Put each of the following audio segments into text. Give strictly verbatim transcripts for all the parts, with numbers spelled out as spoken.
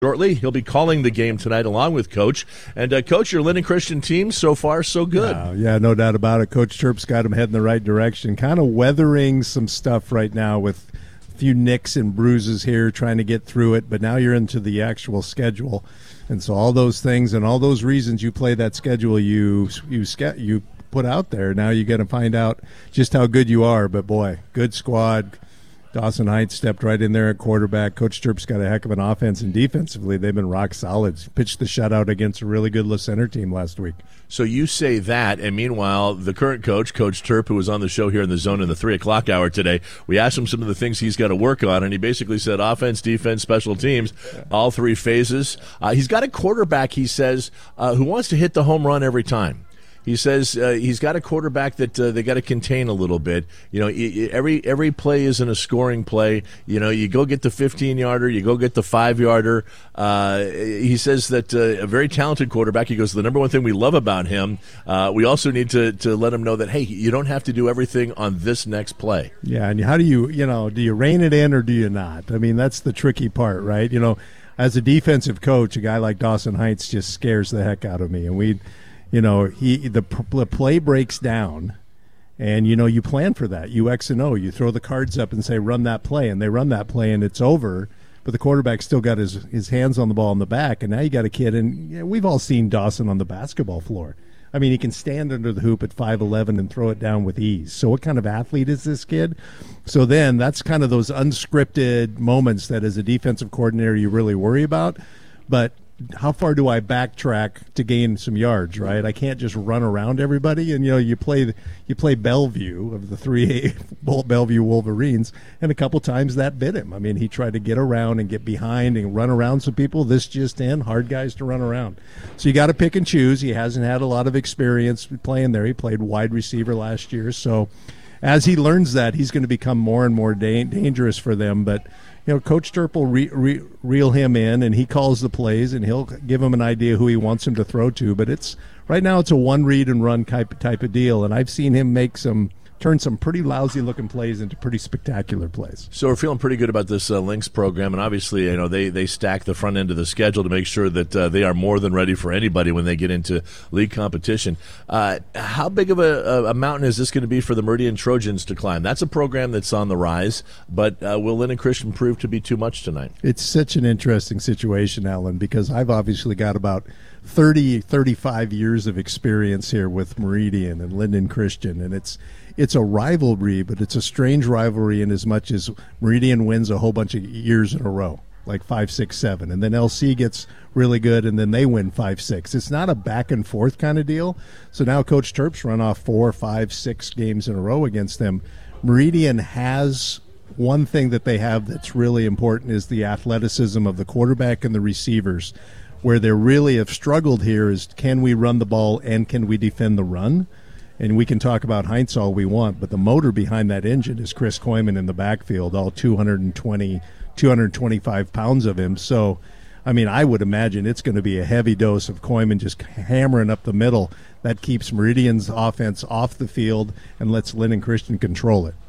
Shortly, he'll be calling the game tonight along with Coach. And, uh, Coach, your Linden Christian team, so far, so good. Yeah, yeah, no doubt about it. Coach Terp's got him heading the right direction. Kind of weathering some stuff right now with a few nicks and bruises here, trying to get through it. But now you're into the actual schedule. And so all those things and all those reasons you play that schedule you you you put out there, now you got to find out just how good you are. But, boy, good squad. Dawson Heights stepped right in there at quarterback. Coach Terp's got a heck of an offense, and defensively they've been rock solid. Pitched the shutout against a really good La Center team last week. So you say that, and meanwhile, the current coach, Coach Terp, who was on the show here in the Zone in the three o'clock hour today, we asked him some of the things he's got to work on, and he basically said offense, defense, special teams, all three phases. Uh, he's got a quarterback, he says, uh, who wants to hit the home run every time. He says uh, he's got a quarterback that uh, they got to contain a little bit. You know, every every play isn't a scoring play. You know, you go get the fifteen-yarder, you go get the five-yarder. Uh, he says that uh, a very talented quarterback. He goes, the number one thing we love about him, uh, we also need to, to let him know that, hey, you don't have to do everything on this next play. Yeah, and how do you, you know, do you rein it in or do you not? I mean, that's the tricky part, right? You know, as a defensive coach, a guy like Dawson Heights just scares the heck out of me, and we – You know, he the, the play breaks down, and, you know, you plan for that. You X and O. You throw the cards up and say, run that play, and they run that play, and it's over. But the quarterback still got his, his hands on the ball in the back, and now you got a kid, and you know, we've all seen Dawson on the basketball floor. I mean, he can stand under the hoop at five eleven and throw it down with ease. So what kind of athlete is this kid? So then that's kind of those unscripted moments that as a defensive coordinator you really worry about. But how far do I backtrack to gain some yards, right? I can't just run around everybody. And, you know, you play you play Bellevue of the three A Bellevue Wolverines, and a couple times that bit him. I mean, he tried to get around and get behind and run around some people. This just in, hard guys to run around. So you got to pick and choose. He hasn't had a lot of experience playing there. He played wide receiver last year. So as he learns that, he's going to become more and more da- dangerous for them. But you know, Coach Terp will re- re- reel him in, and he calls the plays, and he'll give him an idea who he wants him to throw to. But it's right now it's a one read and run type type of deal, and I've seen him make some turn some pretty lousy looking plays into pretty spectacular plays. So we're feeling pretty good about this uh, Lynx program, and obviously, you know, they they stack the front end of the schedule to make sure that uh, they are more than ready for anybody when they get into league competition. Uh, how big of a, a mountain is this going to be for the Meridian Trojans to climb? That's a program that's on the rise, but uh, will Linden Christian prove to be too much tonight? It's such an interesting situation, Alan, because I've obviously got about thirty, thirty-five years of experience here with Meridian and Linden Christian, and it's It's a rivalry, but it's a strange rivalry in as much as Meridian wins a whole bunch of years in a row, like five, six, seven, and then L C gets really good, and then they win five, six. It's not a back and forth kind of deal. So now Coach Terp's run off four, five, six games in a row against them. Meridian has one thing that they have that's really important is the athleticism of the quarterback and the receivers. Where they really have struggled here is can we run the ball and can we defend the run? And we can talk about Heinz all we want, but the motor behind that engine is Chris Koyman in the backfield, all two hundred twenty, two hundred twenty-five pounds of him. So, I mean, I would imagine it's going to be a heavy dose of Koyman just hammering up the middle. That keeps Meridian's offense off the field and lets Linden Christian control it.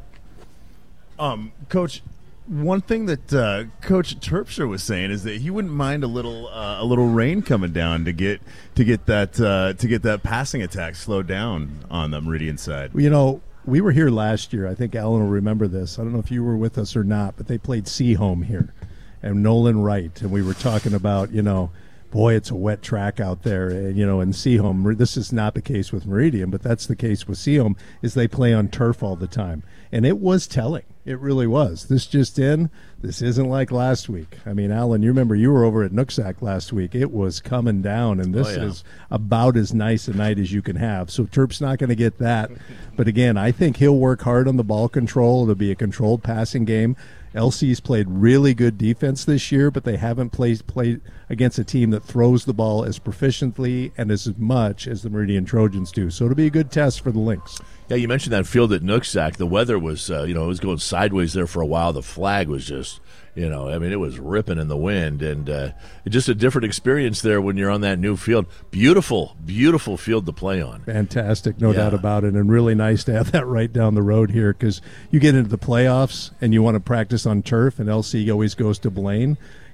Um, Coach, one thing that uh, Coach Terpstra was saying is that he wouldn't mind a little uh, a little rain coming down to get to get that uh, to get that passing attack slowed down on the Meridian side. You know, we were here last year. I think Alan will remember this. I don't know if you were with us or not, but they played Seaholm here, and Nolan Wright, and we were talking about, you know, boy, it's a wet track out there, and you know, in Seaholm, this is not the case with Meridian, but that's the case with Seaholm, is they play on turf all the time, and it was telling. It really was. This just in, this isn't like last week. I mean, Alan, you remember you were over at Nooksack last week. It was coming down, and this oh, yeah. is about as nice a night as you can have. So Terp's not going to get that. But again, I think he'll work hard on the ball control. It'll be a controlled passing game. L C's played really good defense this year, but they haven't played played against a team that throws the ball as proficiently and as much as the Meridian Trojans do. So it'll be a good test for the Lynx. Yeah, you mentioned that field at Nooksack. The weather was, uh, you know, it was going sideways there for a while. The flag was just, you know, I mean, it was ripping in the wind. And uh, just a different experience there when you're on that new field. Beautiful, beautiful field to play on. Fantastic, no yeah. doubt about it. And really nice to have that right down the road here because you get into the playoffs and you want to practice on turf, and L C always goes to Blaine.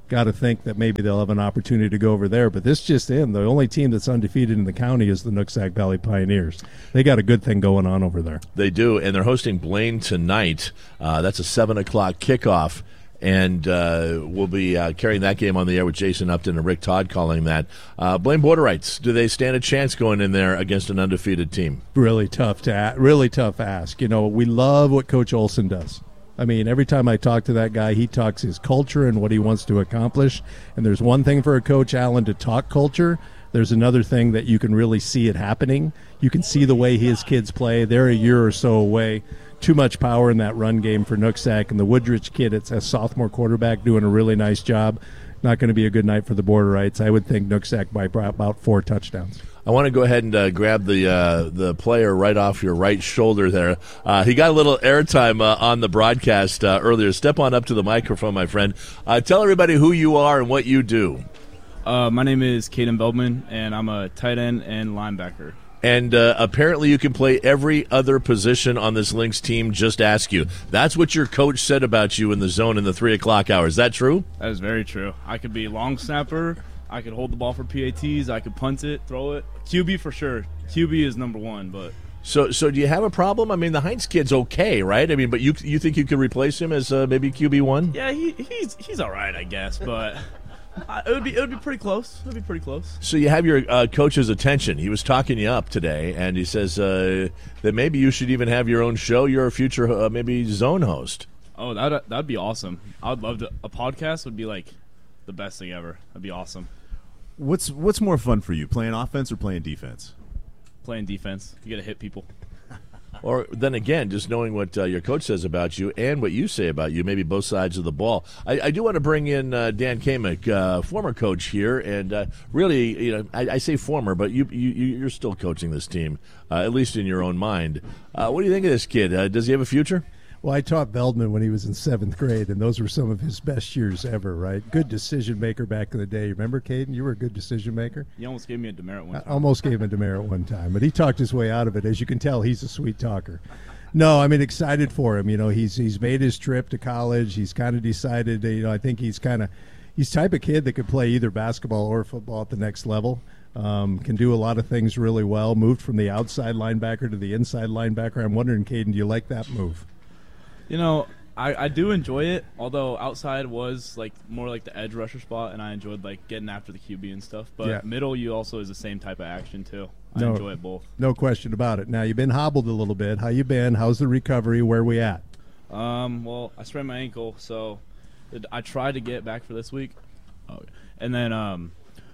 got to think that maybe they'll have an opportunity to go over there. But this just in, the only team that's undefeated in the county is the Nooksack Valley Pioneers. They got a good thing going on over there. They do, and they're hosting Blaine tonight. Uh, that's a seven o'clock kickoff. And uh, we'll be uh, carrying that game on the air with Jason Upton and Rick Todd calling that. Uh, Blaine Borderites, do they stand a chance going in there against an undefeated team? Really tough to a- really tough ask. You know, we love what Coach Olson does. I mean, every time I talk to that guy, he talks his culture and what he wants to accomplish. And there's one thing for a coach, Alan, to talk culture. There's another thing that you can really see it happening. You can see the way his kids play. They're a year or so away. Too much power in that run game for Nooksack, and the Woodridge kid, it's a sophomore quarterback doing a really nice job. Not going to be a good night for the Borderites. I would think Nooksack by about four touchdowns. I want to go ahead and uh, grab the uh, the player right off your right shoulder there. Uh, he got a little airtime uh, on the broadcast uh, earlier. Step on up to the microphone, my friend. Uh, tell everybody who you are and what you do. Uh, my name is Caden Veldman, and I'm a tight end and linebacker. And uh, apparently you can play every other position on this Lynx team, just ask you. That's what your coach said about you in the zone in the three o'clock hour. Is that true? That is very true. I could be long snapper. I could hold the ball for P A Ts. I could punt it, throw it. Q B for sure. Q B is number one, but... So so do you have a problem? I mean, the Heinz kid's okay, right? I mean, but you you think you could replace him as uh, maybe Q B one? Yeah, he, he's he's all right, I guess, but... Uh, it would be it would be pretty close. It would be pretty close. So you have your uh, coach's attention. He was talking you up today, and he says uh, that maybe you should even have your own show. You're a future uh, maybe zone host. Oh, that that'd be awesome. I would love to. A podcast would be like the best thing ever. That'd be awesome. What's what's more fun for you, playing offense or playing defense? Playing defense. You got to hit people. Or then again, just knowing what uh, your coach says about you and what you say about you, maybe both sides of the ball. I, I do want to bring in uh, Dan Kamick, uh, former coach here, and uh, really, you know, I, I say former, but you, you you're still coaching this team, uh, at least in your own mind. Uh, what do you think of this kid? Uh, does he have a future? Well, I taught Veldman when he was in seventh grade, and those were some of his best years ever, right? Good decision maker back in the day. Remember, Caden? You were a good decision maker. You almost gave me a demerit one time. I almost gave him a demerit one time, but he talked his way out of it. As you can tell, he's a sweet talker. No, I mean, excited for him. You know, he's he's made his trip to college. He's kind of decided, you know, I think he's kind of, he's the type of kid that could play either basketball or football at the next level. Um, can do a lot of things really well. Moved from the outside linebacker to the inside linebacker. I'm wondering, Caden, do you like that move? You know, I, I do enjoy it, although outside was like more like the edge rusher spot, and I enjoyed like getting after the Q B and stuff. But Yeah. middle, you also is the same type of action too. I No. enjoy it both. No question about it. Now, you've been hobbled a little bit. How you been? How's the recovery? Where we at? Um, well, I sprained my ankle, so it, I tried to get back for this week, oh, and then um,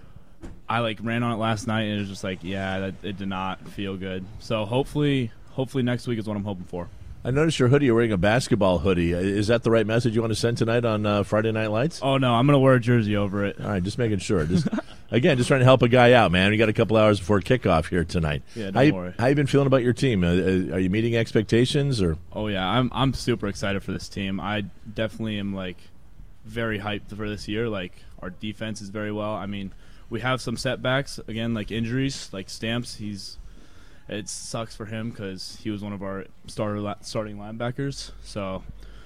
I like ran on it last night, and it was just like, yeah, that, it did not feel good. So hopefully, hopefully next week is what I'm hoping for. I noticed your hoodie. You're wearing a basketball hoodie. Uh, Is that the right message you want to send tonight on uh, Friday Night Lights? Oh no, I'm gonna wear a jersey over it. All right, just making sure. Just again, just trying to help a guy out, man. We got a couple hours before kickoff here tonight. Yeah, don't how you, worry. How you been feeling about your team? Uh, uh, are you meeting expectations, or? Oh yeah, I'm I'm super excited for this team. I definitely am like very hyped for this year. Like our defense is very well. I mean, we have some setbacks again, like injuries, like Stamps. He's it sucks for him because he was one of our starter starting linebackers. So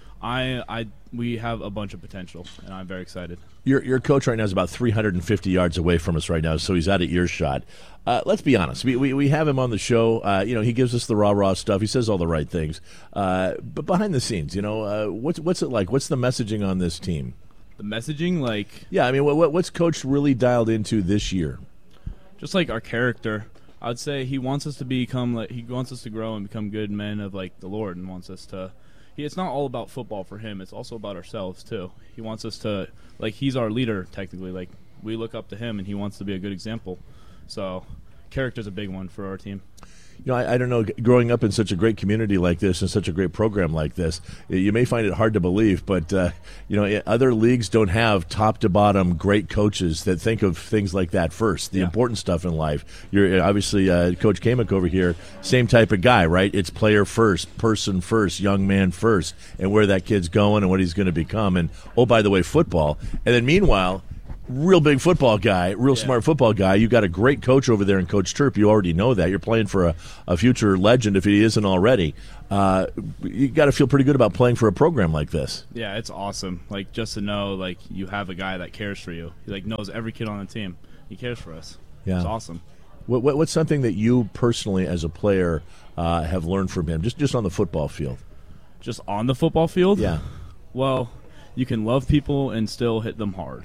I I we have a bunch of potential, and I'm very excited. Your your coach right now is about three hundred fifty yards away from us right now, so he's out of earshot. Uh, let's be honest. We, we we have him on the show. Uh, you know, he gives us the rah rah stuff. He says all the right things. Uh, but behind the scenes, you know, uh, what's what's it like? What's the messaging on this team? The messaging, like Yeah, I mean, what, what what's Coach really dialed into this year? just like our character. I'd say he wants us to become like he wants us to grow and become good men of like the Lord, and wants us to. He, it's not all about football for him. It's also about ourselves too. He wants us to like he's our leader technically. Like we look up to him, and he wants to be a good example. So, character's a big one for our team. You know, I, I don't know, g- growing up in such a great community like this and such a great program like this, y- you may find it hard to believe, but, uh, you know, i- other leagues don't have top-to-bottom great coaches that think of things like that first, the Yeah. important stuff in life. You're obviously, uh, Coach Kamick over here, same type of guy, right? It's player first, person first, young man first, and where that kid's going and what he's going to become. And, oh, by the way, football. And then meanwhile, real big football guy, real Yeah. smart football guy. You got a great coach over there in Coach Turp. You already know that. You're playing for a, a future legend if he isn't already. Uh, you got to feel pretty good about playing for a program like this. Yeah, it's awesome. Like, just to know, like, you have a guy that cares for you. He, like, knows every kid on the team. He cares for us. Yeah. It's awesome. What, what, what's something that you personally, as a player, uh, have learned from him, just just on the football field? Just on the football field? Yeah. Well, you can love people and still hit them hard.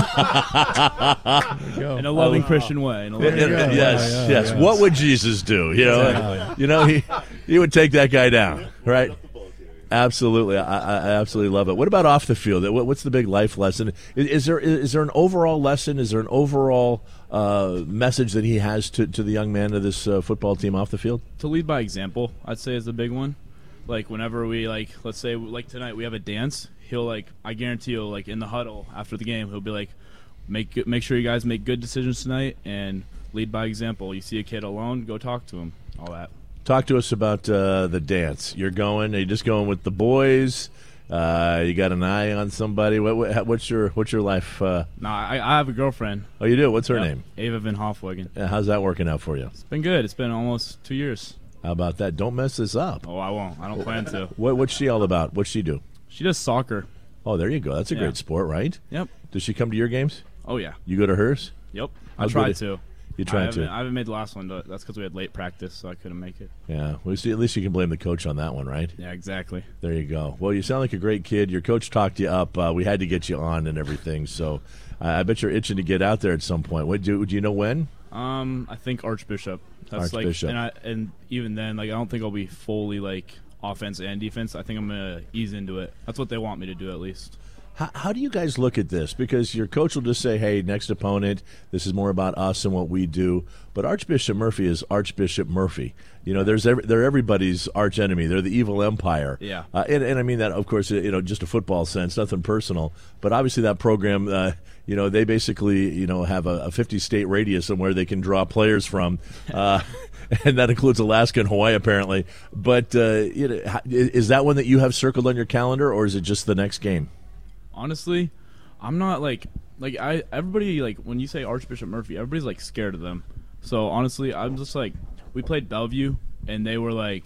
Go. In a loving Christian way. In a loving you go. yes, Yeah, yeah, yes. yeah. What would Jesus do? You know, Exactly. you know, he he would take that guy down, right? Absolutely, I, I I absolutely love it. What about off the field? What, what's the big life lesson? Is, is there is there an overall lesson? Is there an overall uh, message that he has to, to the young man of this uh, football team off the field? To lead by example, I'd say is the big one. Like, whenever we, like, let's say, like tonight we have a dance, he'll, like, I guarantee you, like, in the huddle after the game, he'll be like, make good- make sure you guys make good decisions tonight and lead by example. You see a kid alone, go talk to him, all that. Talk to us about uh, the dance. You're going. Are you just going with the boys? Uh, you got an eye on somebody? What, what what's your what's your life? Uh, No, I, I have a girlfriend. oh, you do. What's her Yep. name? Ava Van Hofwegen. Uh, How's that working out for you? It's been good. It's been almost two years. How about that? Don't mess this up. Oh, I won't. I don't plan to. What what's she all about? What's she do? She does soccer. Oh, there you go. That's a Yeah. great sport, right? Yep. Does she come to your games? Oh, yeah. You go to hers? Yep. I How good tried is- to. You I tried haven't, to. I haven't made the last one. But that's because we had late practice, so I couldn't make it. Yeah. Well, see, at least you can blame the coach on that one, right? Yeah, exactly. There you go. Well, you sound like a great kid. Your coach talked you up. Uh, we had to get you on and everything. So uh, I bet you're itching to get out there at some point. What do, do you know when? Um, I think Archbishop. That's Archbishop. like, and I, and even then, like, I don't think I'll be fully like offense and defense. I think I'm gonna ease into it. That's what they want me to do, at least. How, how do you guys look at this? Because your coach will just say, hey, next opponent, this is more about us and what we do. But Archbishop Murphy is Archbishop Murphy. You know, there's every, they're everybody's arch enemy. They're the evil empire. Yeah. Uh, and, and I mean that, of course, you know, just a football sense, nothing personal. But obviously that program, uh, you know, they basically, you know, have a, a fifty-state radius somewhere they can draw players from. Uh, and that includes Alaska and Hawaii, apparently. But uh, you know, how- is that one that you have circled on your calendar, or is it just the next game? Honestly, I'm not like like I everybody like when you say Archbishop Murphy, everybody's like scared of them. So honestly, I'm just like we played Bellevue and they were like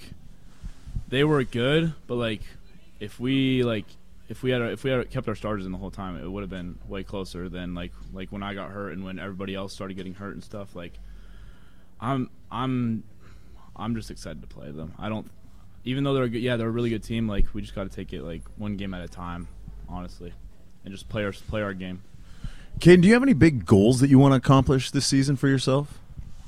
they were good, but like if we like if we had if we had kept our starters in the whole time, it would have been way closer than like like when I got hurt and when everybody else started getting hurt and stuff. Like I'm I'm I'm just excited to play them. I don't even though they're a good, yeah they're a really good team. Like we just got to take it like one game at a time, honestly, and just play our play our game. Caden, do you have any big goals that you want to accomplish this season for yourself?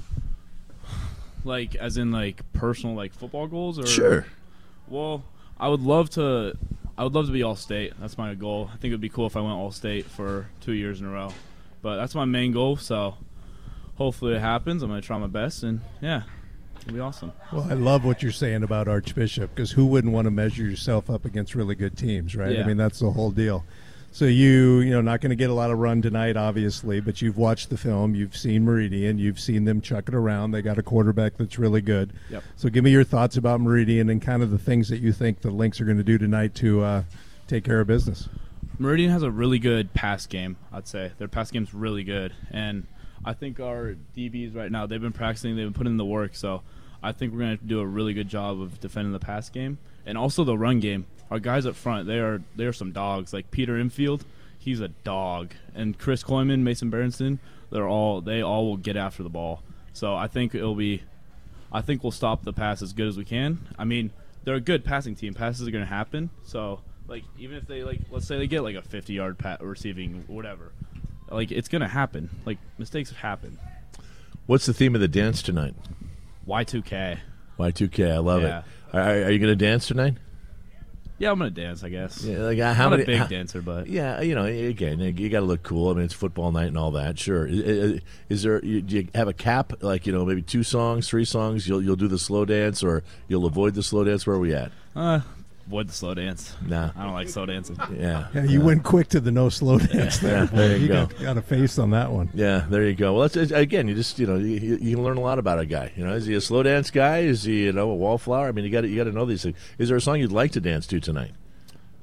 Like as in like personal like football goals or Sure. Well, I would love to. I would love to be all state. That's my goal. I think it'd be cool if I went all state for two years in a row. But that's my main goal. So hopefully it happens. I'm gonna try my best, and yeah, it'll be awesome. Well, I love what you're saying about Archbishop, because who wouldn't want to measure yourself up against really good teams, right? Yeah. I mean, that's the whole deal. So you, you know, not going to get a lot of run tonight, obviously, but you've watched the film, you've seen Meridian, you've seen them chuck it around. They got a quarterback that's really good. Yep. So give me your thoughts about Meridian and kind of the things that you think the Lynx are going to do tonight to uh, take care of business. Meridian has a really good pass game, I'd say. Their pass game's really good. And I think our D Bs right now, they've been practicing, they've been putting in the work. So I think we're going to do a really good job of defending the pass game. And also the run game. Our guys up front, they are they are some dogs. Like Peter Infield, he's a dog. And Chris Koyman, Mason Berenson, they're all they all will get after the ball. So I think it'll be I think we'll stop the pass as good as we can. I mean, they're a good passing team. Passes are going to happen. So like even if they like let's say they get like a fifty-yard pat receiving whatever. Like it's going to happen. Like mistakes happen. What's the theme of the dance tonight? Y two K. Y two K, I love Yeah. it. Are, are you going to dance tonight? Yeah, I'm going to dance, I guess. Yeah, like uh, how I'm not many? a big how- dancer, but Yeah, you know, again, you got to look cool. I mean, it's football night and all that. Sure. Is, is there? You, do you have a cap? Like, you know, maybe two songs, three songs. You'll you'll do the slow dance, or you'll avoid the slow dance. Where are we at? uh, avoid the slow dance. Nah. I don't like slow dancing. Yeah. Yeah, you went quick to the no slow dance there. Yeah, there you go. Got, got a face on that one. Yeah, there you go. Well, that's it's- again, you just you know you, you you can learn a lot about a guy. You know, is he a slow dance guy? Is he you know a wallflower? I mean, you got you got to know these things. Is there a song you'd like to dance to tonight?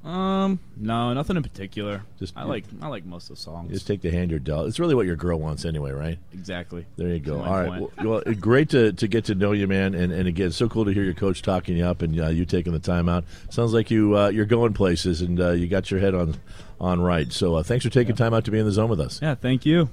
Um, no, nothing in particular. Just- I like I like most of the songs. Just take the hand you're dealt. It's really what your girl wants anyway, right? Exactly. There you go. That's All my right. point. Well, well, great to, to get to know you, man. And, and again, so cool to hear your coach talking you up and uh, you taking the time out. Sounds like you uh, you're going places and uh, you got your head on on right. So uh, thanks for taking time out to be in the zone with us. Yeah, thank you.